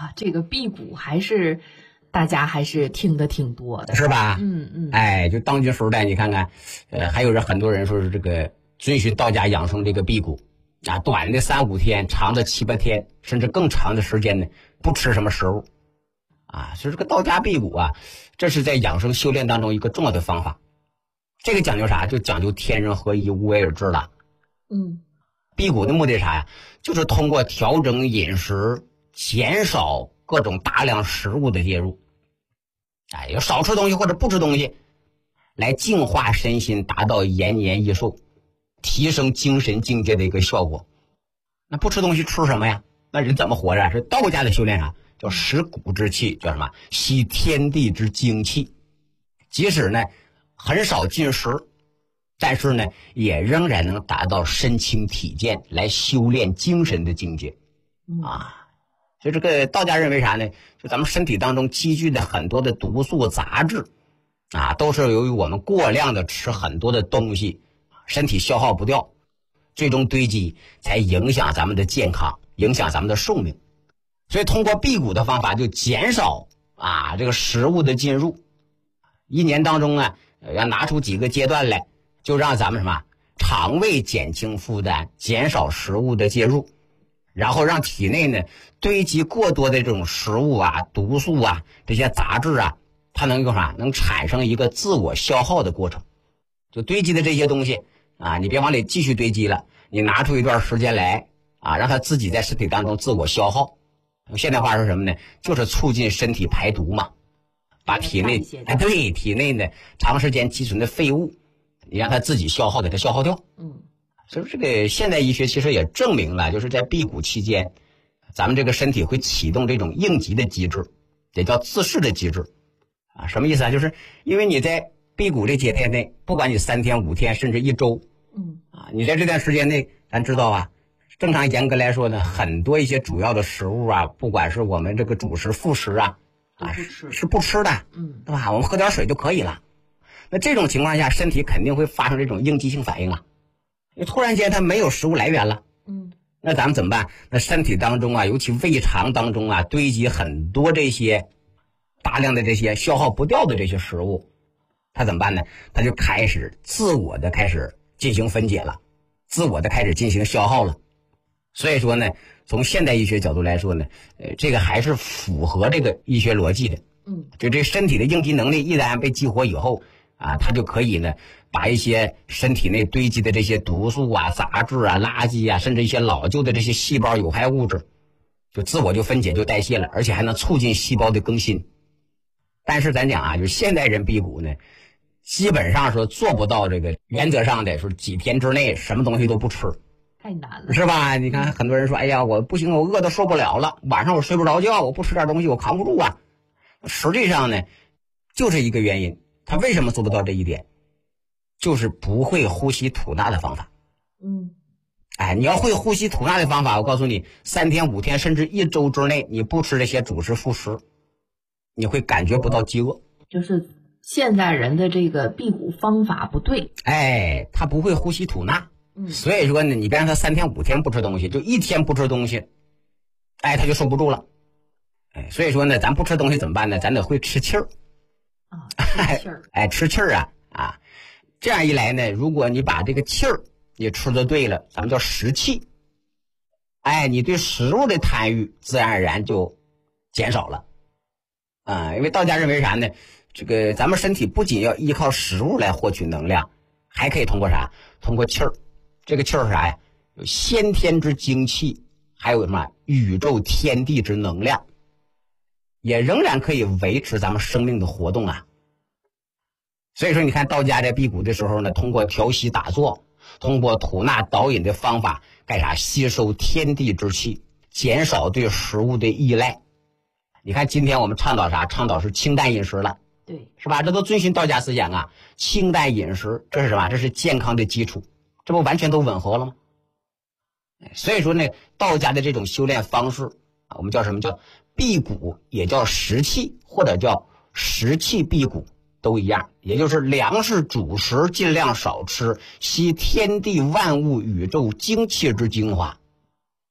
这个辟谷还是大家还是听得挺多的， 是吧？就当今时代，你看看，还有很多人说是这个遵循道家养生这个辟谷啊，短的3、5天，长的7、8天，甚至更长的时间呢，不吃什么食物啊。所以这个道家辟谷啊，这是在养生修炼当中一个重要的方法。这个讲究啥？就讲究天人合一，无为而治了。辟谷的目的是啥呀？就是通过调整饮食，减少各种大量食物的介入，要少吃东西或者不吃东西，来净化身心，达到延年益寿，提升精神境界的一个效果。那不吃东西吃什么呀？那人怎么活着？是道家的修炼啥？叫食谷之气，叫什么？吸天地之精气。即使呢很少进食，但是呢也仍然能达到身轻体健，来修炼精神的境界所以这个道家认为啥呢？就咱们身体当中积聚的很多的毒素杂质都是由于我们过量的吃很多的东西，身体消耗不掉，最终堆积，才影响咱们的健康，影响咱们的寿命。所以通过辟谷的方法，就减少这个食物的进入。一年当中要拿出几个阶段来，就让咱们什么肠胃减轻负担，减少食物的介入，然后让体内呢堆积过多的这种食物毒素这些杂质它能用啥？能产生一个自我消耗的过程。就堆积的这些东西你别往里继续堆积了，你拿出一段时间来让它自己在身体当中自我消耗。现代话说什么呢？就是促进身体排毒嘛，把体内体内呢长时间积存的废物，你让它自己消耗，给它消耗掉。所以这个现代医学其实也证明了，就是在辟谷期间，咱们这个身体会启动这种应急的机制，也叫自噬的机制什么意思就是因为你在辟谷这几天内，不管你3天、5天，甚至1周你在这段时间内，咱知道正常严格来说呢，很多一些主要的食物不管是我们这个主食副食是不吃的对吧？我们喝点水就可以了。那这种情况下，身体肯定会发生这种应激性反应你突然间它没有食物来源了那咱们怎么办？那身体当中尤其胃肠当中堆积很多这些大量的这些消耗不掉的这些食物，它怎么办呢？它就开始自我的开始进行分解了，自我的开始进行消耗了。所以说呢，从现代医学角度来说呢，这个还是符合这个医学逻辑的。就这身体的应激能力一旦被激活以后它就可以呢把一些身体内堆积的这些毒素杂质垃圾甚至一些老旧的这些细胞有害物质，就自我就分解就代谢了，而且还能促进细胞的更新。但是咱讲就现代人辟谷呢，基本上说做不到这个原则上的说几天之内什么东西都不吃， 太难了， 是吧？你看很多人说，哎呀，我不行，我饿得受不了了，晚上我睡不着觉，我不吃点东西我扛不住实际上呢，就是一个原因，他为什么做不到这一点？就是不会呼吸吐纳的方法。你要会呼吸吐纳的方法，我告诉你，3天、5天，甚至1周之内，你不吃这些主食副食，你会感觉不到饥饿。 就是现代人的这个辟谷方法不对， 他不会呼吸吐纳。所以说呢，你别让他3天、5天不吃东西，就1天不吃东西，他就受不住了。所以说呢，咱不吃东西怎么办呢？咱得会吃气儿。 吃气儿。 吃气儿这样一来呢，如果你把这个气儿你吃的对了，咱们叫食气。你对食物的贪欲自然而然就减少了。因为道家认为啥呢？这个咱们身体不仅要依靠食物来获取能量，还可以通过啥？通过气儿。这个气儿是啥呀？有先天之精气，还有什么宇宙天地之能量，也仍然可以维持咱们生命的活动所以说你看道家在辟谷的时候呢，通过调息打坐，通过吐纳导引的方法干啥？吸收天地之气，减少对食物的依赖。你看今天我们倡导啥？倡导是清淡饮食了， 对， 是吧？这都遵循道家思想清淡饮食，这是什么？这是健康的基础，这不完全都吻合了吗？所以说呢，道家的这种修炼方式我们叫什么？叫辟谷，也叫食气，或者叫食气辟谷，都一样，也就是粮食主食尽量少吃，吸天地万物宇宙精气之精华。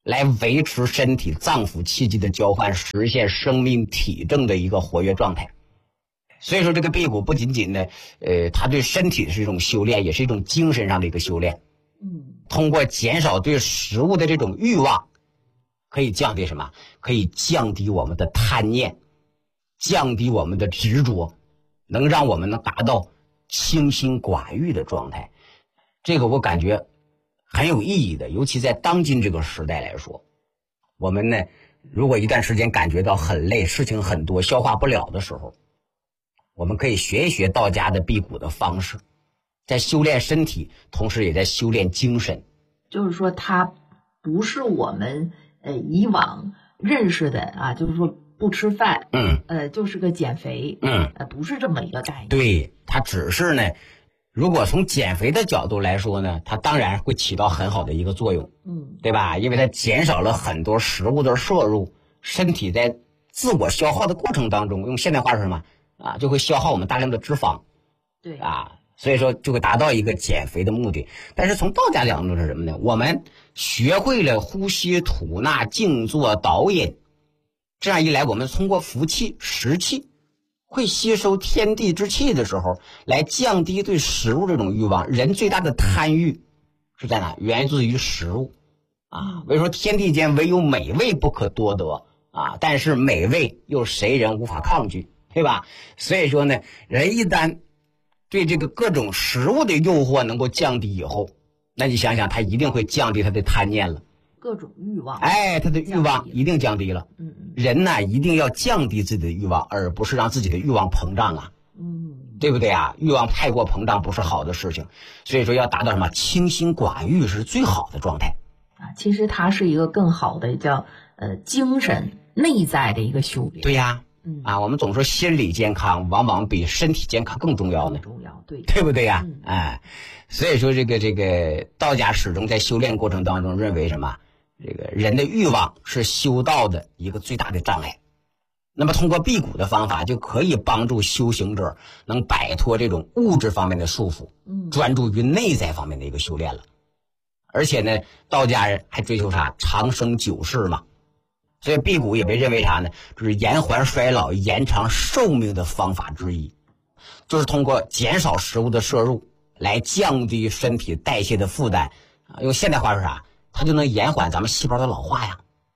来维持身体脏腑气机的交换，实现生命体征的一个活跃状态。所以说这个辟谷不仅仅呢，它对身体是一种修炼，也是一种精神上的一个修炼。通过减少对食物的这种欲望，可以降低什么？可以降低我们的贪念，降低我们的执着，能让我们能达到清心寡欲的状态。这个我感觉很有意义的，尤其在当今这个时代来说，我们呢，如果一段时间感觉到很累，事情很多，消化不了的时候，我们可以学一学道家的辟谷的方式，在修炼身体，同时也在修炼精神。 就是说，它不是我们以往认识的啊，就是说不吃饭，就是个减肥，不是这么一个概念。 对，它只是呢，如果从减肥的角度来说呢，它当然会起到很好的一个作用，对吧？因为它减少了很多食物的摄入，身体在自我消耗的过程当中，用现代话说什么啊，就会消耗我们大量的脂肪， 对啊，所以说就会达到一个减肥的目的。但是从道家角度是什么呢？我们学会了呼吸、吐纳、静坐、导引，这样一来，我们通过服气、食气，会吸收天地之气的时候，来降低对食物这种欲望。人最大的贪欲是在哪？源自于食物啊。所以说天地间唯有美味不可多得啊，但是美味又谁人无法抗拒，对吧？所以说呢，人一旦对这个各种食物的诱惑能够降低以后，那你想想，他一定会降低他的贪念了。 各种欲望， 他的欲望一定降低了。人呢一定要降低自己的欲望，而不是让自己的欲望膨胀啊。对不对啊？欲望太过膨胀不是好的事情，所以说要达到什么清心寡欲是最好的状态啊。其实它是一个更好的叫精神内在的一个修炼。 对呀，我们总说心理健康往往比身体健康更重要呢。 重要， 对不对呀？所以说这个道家始终在修炼过程当中认为什么？这个人的欲望是修道的一个最大的障碍。那么通过辟谷的方法，就可以帮助修行者能摆脱这种物质方面的束缚，专注于内在方面的一个修炼了。而且呢，道家人还追求啥？长生久世嘛。所以辟谷也被认为啥呢？就是延缓衰老、延长寿命的方法之一，就是通过减少食物的摄入来降低身体代谢的负担。用现代话说啥？它就能延缓咱们细胞的老化呀。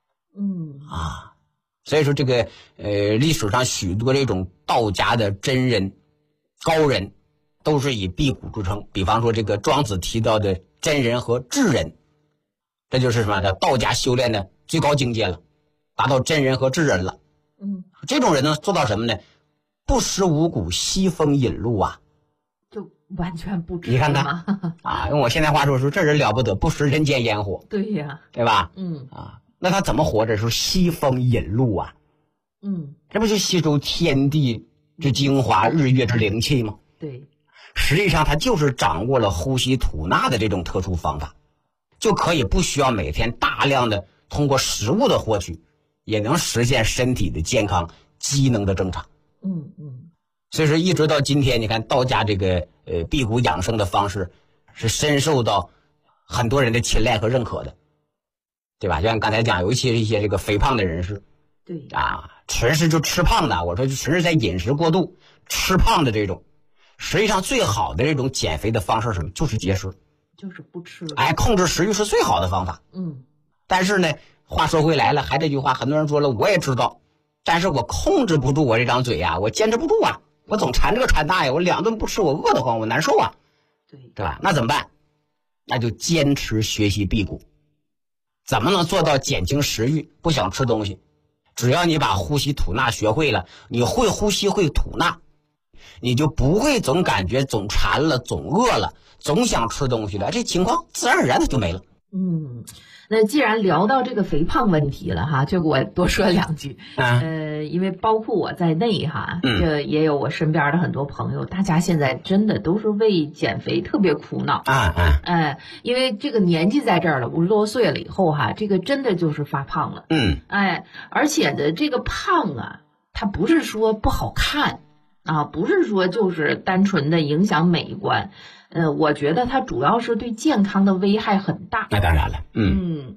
所以说这个历史上许多这种道家的真人高人都是以辟谷著称。比方说这个庄子提到的真人和智人，这就是什么呢？道家修炼的最高境界了，达到真人和智人了。这种人呢做到什么呢？不食五谷，西风饮露啊， 就完全不吃。 你看看用我现在话说这人了不得，不食人间烟火。 对呀， 对吧？那他怎么活着？是西风饮露啊。这不就吸收天地之精华、日月之灵气吗？ 对， 实际上他就是掌握了呼吸吐纳的这种特殊方法，就可以不需要每天大量的通过食物的获取，也能实现身体的健康、机能的正常。所以说一直到今天，你看道家这个辟谷养生的方式是深受到很多人的青睐和认可的，对吧？就像刚才讲，尤其是一些这个肥胖的人士， 对纯是就吃胖的，我说就纯是在饮食过度吃胖的这种，实际上最好的这种减肥的方式是什么？就是节食， 就是不吃。 控制食欲是最好的方法。但是呢，话说回来了，还这句话，很多人说了，我也知道，但是我控制不住我这张嘴呀，我坚持不住啊，我总馋这个馋那呀，我2顿不吃我饿得慌，我难受啊，对吧？那怎么办？那就坚持学习辟谷。怎么能做到减轻食欲，不想吃东西？只要你把呼吸吐纳学会了，你会呼吸会吐纳，你就不会总感觉总馋了、总饿了、总想吃东西了，这情况自然而然的就没了。 那既然聊到这个肥胖问题了哈，就给我多说2句。因为包括我在内哈，这也有我身边的很多朋友，大家现在真的都是为减肥特别苦恼因为这个年纪在这儿了，50多岁了以后哈，这个真的就是发胖了。而且呢，这个胖啊，它不是说不好看不是说就是单纯的影响美观。我觉得它主要是对健康的危害很大。 那当然了。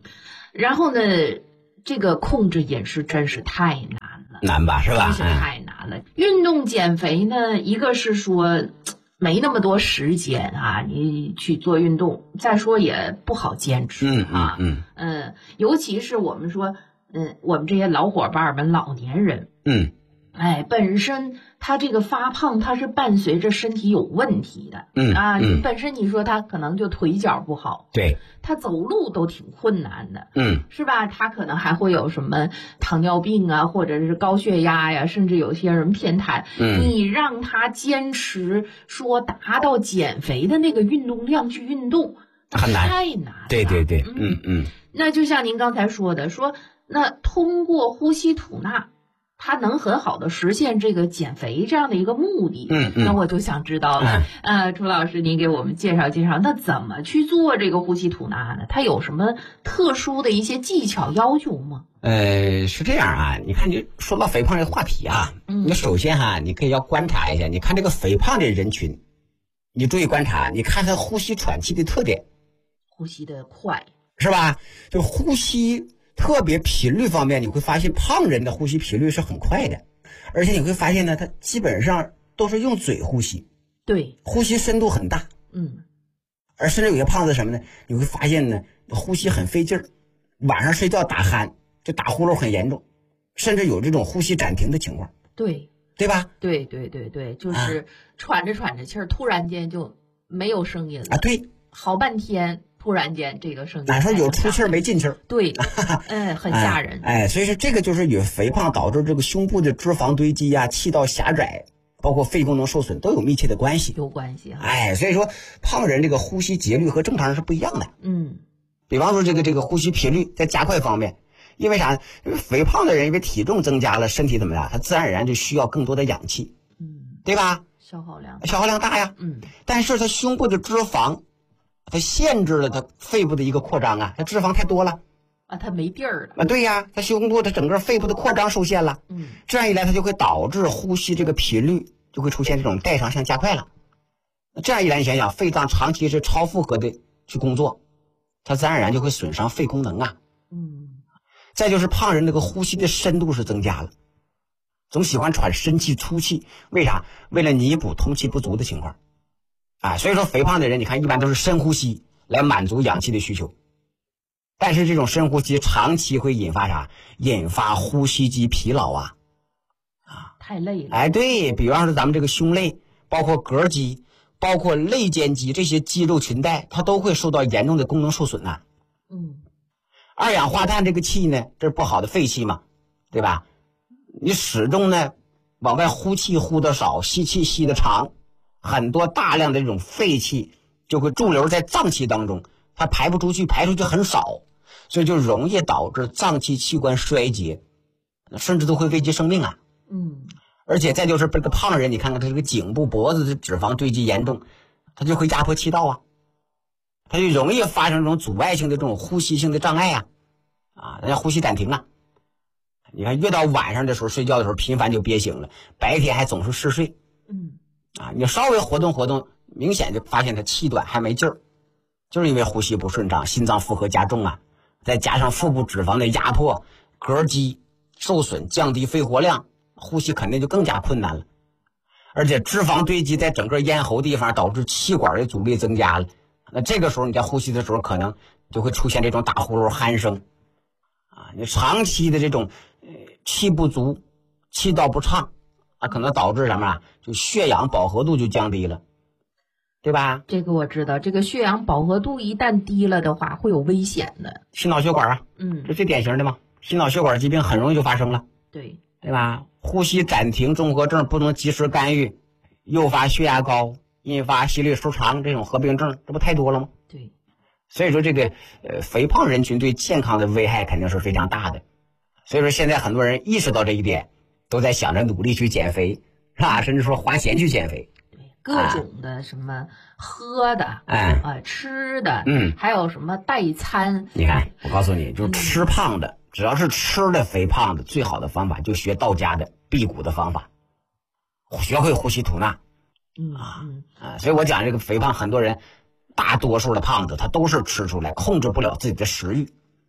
然后呢，这个控制饮食真是太难了， 难吧，是吧？ 真是太难了。运动减肥呢，一个是说没那么多时间啊，你去做运动，再说也不好坚持尤其是我们说，我们这些老伙伴们、老年人，本身他这个发胖，他是伴随着身体有问题的，本身你说他可能就腿脚不好， 对， 他走路都挺困难的， 是吧？他可能还会有什么糖尿病啊，或者是高血压呀，甚至有些人偏瘫，你让他坚持说达到减肥的那个运动量去运动， 很难， 太难了。 对， 那就像您刚才说的，说那通过呼吸吐纳，它能很好的实现这个减肥这样的一个目的。那我就想知道了，朱老师，您给我们介绍介绍，那怎么去做这个呼吸吐纳呢？它有什么特殊的一些技巧要求吗？ 是这样啊，你看，你说到肥胖这个话题啊，你首先你可以要观察一下，你看这个肥胖的人群，你注意观察，你看他呼吸喘气的特点， 呼吸的快， 是吧？就呼吸特别频率方面，你会发现胖人的呼吸频率是很快的，而且你会发现呢，他基本上都是用嘴呼吸， 对， 呼吸深度很大，而甚至有些胖子什么呢，你会发现呢，呼吸很费劲儿，晚上睡觉打鼾，就打呼噜很严重，甚至有这种呼吸暂停的情况，对吧？ 对，就是喘着喘着气儿，突然间就没有声音了对， 好半天。突然间，这个声音哪说有出气儿没进气儿？ 对，很吓人。 所以说这个就是与肥胖导致这个胸部的脂肪堆积啊、气道狭窄，包括肺功能受损都有密切的关系。 有关系所以说胖人这个呼吸节律和正常人是不一样的。比方说这个呼吸频率在加快方面，因为啥？因为肥胖的人因为体重增加了，身体怎么样？他自然而然就需要更多的氧气，对吧？ 消耗量大呀。但是他胸部的脂肪，它限制了它肺部的一个扩张啊，它脂肪太多了它没地儿了对呀，它胸部它整个肺部的扩张受限了，这样一来它就会导致呼吸这个频率就会出现这种代偿性加快了。这样一来你想想，肺脏长期是超负荷的去工作，它自然而然就会损伤肺功能啊。再就是胖人这个呼吸的深度是增加了，总喜欢喘深气粗气，为啥？为了弥补通气不足的情况。所以说肥胖的人，你看一般都是深呼吸来满足氧气的需求，但是这种深呼吸长期会引发啥？引发呼吸肌疲劳太累了。 对，比方说咱们这个胸肋，包括膈肌，包括肋间肌这些肌肉裙带，它都会受到严重的功能受损二氧化碳这个气呢，这是不好的废气嘛，对吧？你始终呢往外呼气呼得少，吸气吸得长，很多大量的这种废气就会驻留在脏器当中，它排不出去，排出去很少，所以就容易导致脏器器官衰竭，甚至都会危及生命而且再就是这个胖人，你看看他这个颈部脖子的脂肪堆积严重，他就会压迫气道他就容易发生这种阻碍性的这种呼吸性的障碍大家呼吸暂停你看越到晚上的时候，睡觉的时候频繁就憋醒了，白天还总是嗜睡你稍微活动活动，明显就发现他气短还没劲儿，就是因为呼吸不顺畅，心脏负荷加重再加上腹部脂肪的压迫，膈肌受损，降低肺活量，呼吸肯定就更加困难了。而且脂肪堆积在整个咽喉地方，导致气管的阻力增加了，那这个时候你在呼吸的时候可能就会出现这种打呼噜鼾声你长期的这种气不足，气道不畅可能导致什么就血氧饱和度就降低了，对吧？ 这个我知道，这个血氧饱和度一旦低了的话，会有危险的。 心脑血管这最典型的嘛，心脑血管疾病很容易就发生了， 对吧？呼吸暂停综合症不能及时干预，诱发血压高，引发心律失常这种合并症，这不太多了吗？ 对， 所以说这个肥胖人群对健康的危害肯定是非常大的。所以说现在很多人意识到这一点，都在想着努力去减肥，是吧？甚至说花钱去减肥。 对，各种的什么喝的，吃的，还有什么代餐。 你看，我告诉你，就是吃胖的，只要是吃的肥胖的，最好的方法就学道家的辟谷的方法，学会呼吸吐纳。所以我讲这个肥胖，很多人大多数的胖子他都是吃出来，控制不了自己的食欲。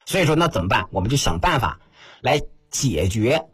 所以说那怎么办？我们就想办法来解决